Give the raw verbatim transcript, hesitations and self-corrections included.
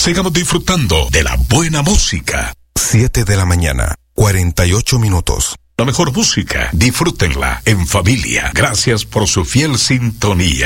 Sigamos disfrutando de la buena música. siete de la mañana, cuarenta y ocho minutos. La mejor música, disfrútenla en familia. Gracias por su fiel sintonía.